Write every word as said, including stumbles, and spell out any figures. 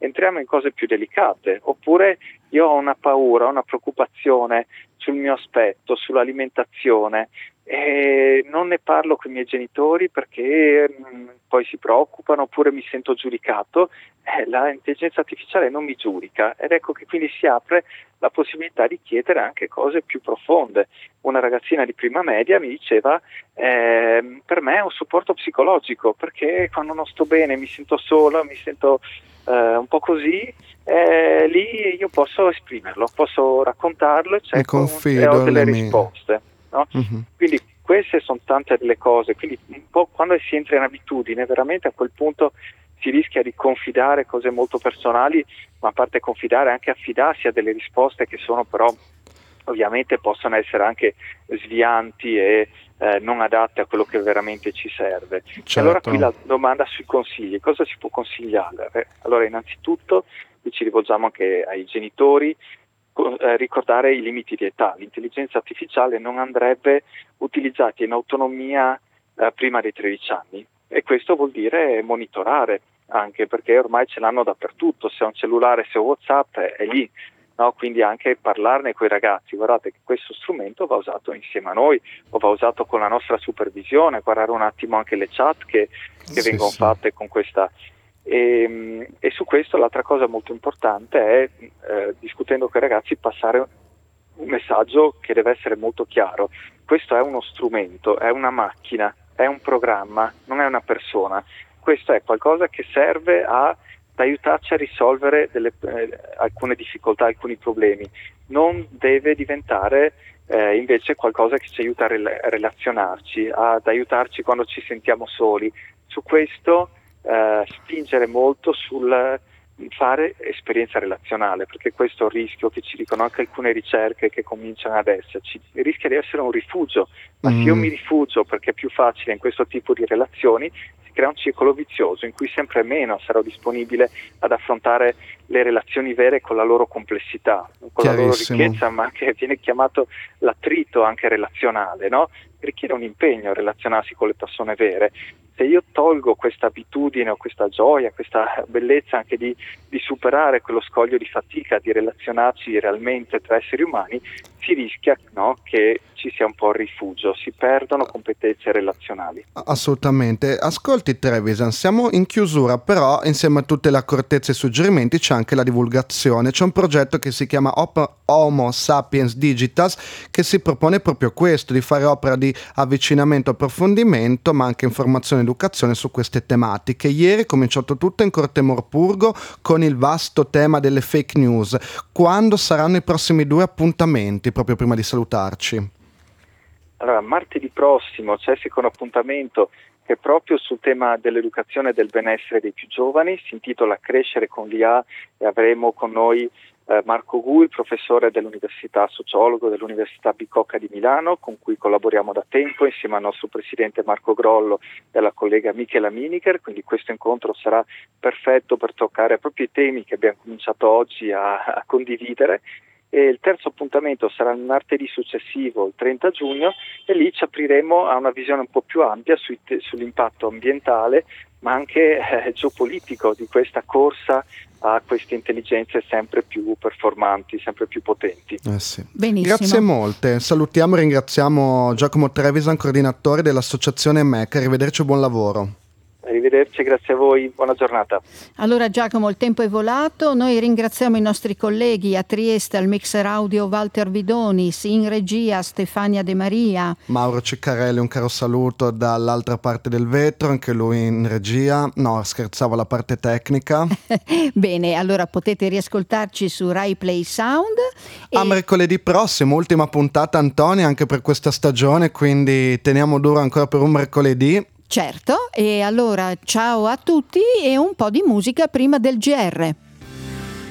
entriamo in cose più delicate. Oppure io ho una paura, una preoccupazione sul mio aspetto, sull'alimentazione, e non ne parlo con i miei genitori perché mh, poi si preoccupano, oppure mi sento giudicato. Eh, la intelligenza artificiale non mi giudica, ed ecco che quindi si apre la possibilità di chiedere anche cose più profonde. Una ragazzina di prima media mi diceva eh, per me è un supporto psicologico, perché quando non sto bene, mi sento sola, mi sento eh, un po' così, eh, lì io posso esprimerlo, posso raccontarlo e, cerco, e ho delle risposte, no? Mm-hmm. Quindi queste sono tante delle cose, quindi un po' quando si entra in abitudine, veramente a quel punto si rischia di confidare cose molto personali, ma a parte confidare anche affidarsi a delle risposte che sono però ovviamente possono essere anche svianti e eh, non adatte a quello che veramente ci serve. Certo. Allora qui la domanda sui consigli: cosa si può consigliare? Allora innanzitutto ci rivolgiamo anche ai genitori, eh, ricordare i limiti di età. L'intelligenza artificiale non andrebbe utilizzata in autonomia eh, prima dei tredici anni, e questo vuol dire monitorare, anche perché ormai ce l'hanno dappertutto, se ho un cellulare, se ho WhatsApp è, è lì, no? Quindi anche parlarne con i ragazzi: guardate che questo strumento va usato insieme a noi, o va usato con la nostra supervisione, guardare un attimo anche le chat che, che sì, vengono sì. fatte con questa. E, e su questo l'altra cosa molto importante è, eh, discutendo con i ragazzi, passare un messaggio che deve essere molto chiaro: questo è uno strumento, è una macchina, è un programma, non è una persona. Questo è qualcosa che serve a, ad aiutarci a risolvere delle, eh, alcune difficoltà, alcuni problemi. Non deve diventare eh, invece qualcosa che ci aiuta a rel- relazionarci, ad aiutarci quando ci sentiamo soli. Su questo eh, spingere molto sul fare esperienza relazionale, perché questo è il rischio che ci dicono anche alcune ricerche che cominciano ad esserci. Rischia di essere un rifugio, ma mm. se io mi rifugio perché è più facile in questo tipo di relazioni, si crea un circolo vizioso in cui sempre meno sarò disponibile ad affrontare le relazioni vere con la loro complessità, con la loro ricchezza, ma che viene chiamato l'attrito anche relazionale, no? Richiede un impegno a relazionarsi con le persone vere. Se io tolgo questa abitudine o questa gioia, questa bellezza anche di, di superare quello scoglio di fatica, di relazionarci realmente tra esseri umani, si rischia, no, che ci sia un po' il rifugio, si perdono competenze relazionali. Assolutamente. Ascolti Trevisan, siamo in chiusura, però insieme a tutte le accortezze e suggerimenti c'è anche la divulgazione. C'è un progetto che si chiama Op- Homo Sapiens Digitas, che si propone proprio questo, di fare opera di avvicinamento, approfondimento, ma anche informazione e educazione su queste tematiche. Ieri è cominciato tutto in Corte Morpurgo con il vasto tema delle fake news. Quando saranno i prossimi due appuntamenti, proprio prima di salutarci? Allora, martedì prossimo c'è il secondo appuntamento, che è proprio sul tema dell'educazione e del benessere dei più giovani, si intitola Crescere con l'I A, e avremo con noi eh, Marco Gui, professore dell'Università, sociologo dell'Università Bicocca di Milano, con cui collaboriamo da tempo insieme al nostro presidente Marco Grollo e alla collega Michela Miniker. Quindi questo incontro sarà perfetto per toccare proprio i temi che abbiamo cominciato oggi a, a condividere. E il terzo appuntamento sarà il martedì successivo, il trenta giugno, e lì ci apriremo a una visione un po' più ampia sui te- sull'impatto ambientale, ma anche eh, geopolitico di questa corsa a queste intelligenze sempre più performanti, sempre più potenti. Eh sì. Benissimo. Grazie molte. Salutiamo e ringraziamo Giacomo Trevisan, coordinatore dell'associazione M E C. Arrivederci e buon lavoro. Arrivederci, grazie a voi, buona giornata. Allora Giacomo, il tempo è volato, noi ringraziamo i nostri colleghi a Trieste al mixer audio Walter Vidonis, in regia Stefania De Maria, Mauro Ciccarelli, un caro saluto dall'altra parte del vetro, anche lui in regia, no scherzavo, la parte tecnica. Bene, allora potete riascoltarci su Rai Play Sound. E... a mercoledì prossimo, ultima puntata Antonia anche per questa stagione, quindi teniamo duro ancora per un mercoledì. Certo, e allora ciao a tutti e un po' di musica prima del G R.